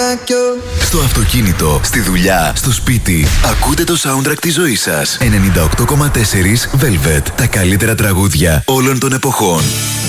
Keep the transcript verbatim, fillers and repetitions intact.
like you. Στο αυτοκίνητο, στη δουλειά, στο σπίτι. Ακούτε το soundtrack της ζωής σας. ενενήντα οκτώ κόμμα τέσσερα Velvet. Τα καλύτερα τραγούδια όλων των εποχών.